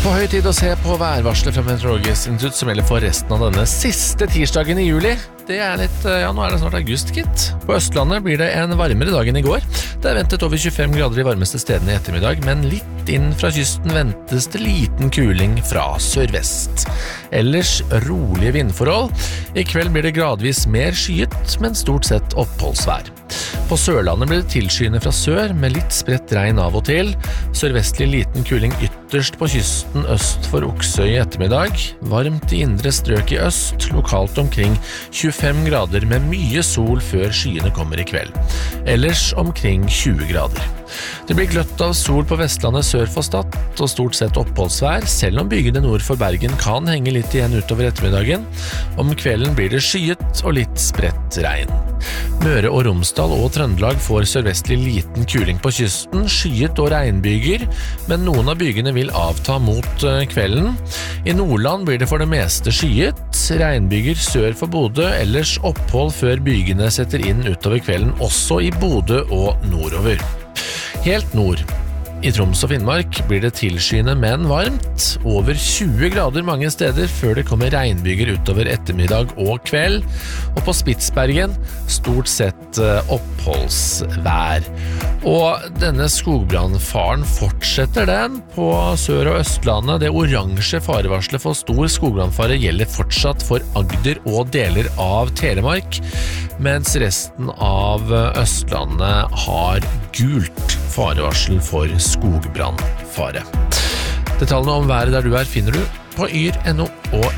På høy tid å se på værvarslet fra Meteorologisk institutt som gjelder for resten av denne siste tirsdagen i juli. Det litt, nå det snart august, gitt. På Østlandet blir det en varmere dag enn i går. Det ventet over 25 grader i varmeste stedene i ettermiddag, men litt inn fra kysten ventes det liten kuling fra sørvest. Ellers rolige vindforhold. I kveld blir det gradvis mer skyet, men stort sett oppholdsvær. På Sørlandet blir det tilskyende fra sør, med litt spredt regn av og til. Sørvestlig liten kuling ytterst på kysten øst for Oksøy i ettermiddag. Varmt i indre strøk i øst, lokalt omkring 25 grader med mye sol før skyene kommer i kveld. Ellers omkring 20 grader. Det blir gløtt av sol på Vestlandet sør for Stad og stort sett oppholdsvær, selv om bygene nord for Bergen kan henge litt igjen utover ettermiddagen. Om kvelden blir det skyet og litt spredt regn. Møre og Romsdal og Trøndelag får sørvestlig liten kuling på kysten, skyet og regnbyger, men noen av bygene vil avta mot kvelden. I Nordland blir det for det meste skyet, regnbyger sør for Bodø, ellers opphold før bygene setter inn utover kvelden, også i Bodø og nordover. Helt nord, i Troms og Finnmark, blir det tilskyende, men varmt. Over 20 grader mange steder før det kommer regnbyger utover ettermiddag og kveld. Og på Spitsbergen stort sett oppholdsvær. Og denne skogbrannfaren fortsetter den på Sør- og Østlandet. Det oransje farevarslet for stor skogbrannfare gjelder fortsatt for Agder og deler av Telemark, mens resten av Østlandet har gult farevarsel for skogbrannfare. Detaljene om været der du finner du på yr.no og